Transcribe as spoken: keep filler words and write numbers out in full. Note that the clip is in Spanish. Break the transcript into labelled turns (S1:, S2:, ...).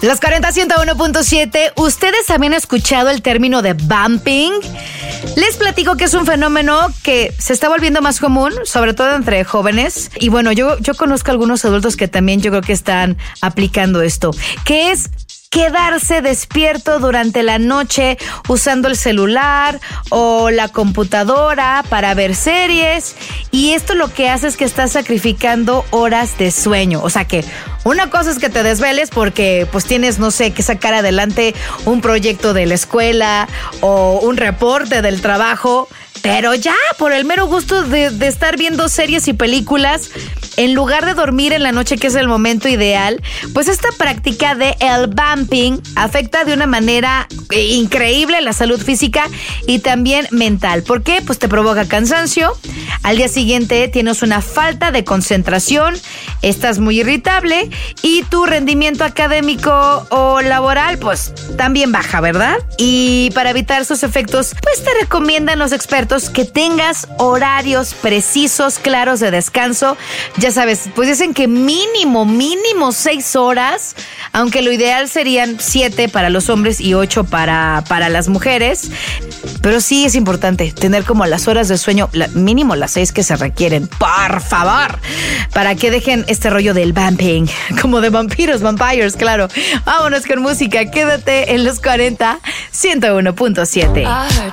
S1: Los cuarenta, ciento uno punto siete. ¿Ustedes habían escuchado el término de bumping? Les platico que es un fenómeno que se está volviendo más común, sobre todo entre jóvenes. Y bueno, yo, yo conozco a algunos adultos que también yo creo que están aplicando esto, que es quedarse despierto durante la noche usando el celular o la computadora para ver series, y esto lo que hace es que estás sacrificando horas de sueño. O sea que una cosa es que te desveles porque pues tienes, no sé, que sacar adelante un proyecto de la escuela o un reporte del trabajo, pero ya por el mero gusto de, de estar viendo series y películas en lugar de dormir en la noche, que es el momento ideal, pues esta práctica de el bumping afecta de una manera increíble la salud física y también mental. ¿Por qué? Pues te provoca cansancio, al día siguiente tienes una falta de concentración, estás muy irritable y tu rendimiento académico o laboral pues también baja, ¿verdad? Y para evitar sus efectos, pues te recomiendan los expertos que tengas horarios precisos, claros de descanso. Ya sabes, pues dicen que mínimo, mínimo seis horas, aunque lo ideal serían siete para los hombres y ocho para, para las mujeres. Pero sí es importante tener como las horas de sueño, la, mínimo las seis que se requieren, por favor, para que dejen este rollo del vamping, como de vampiros, vampires, claro. Vámonos con música, quédate en los cuarenta, ciento uno punto siete.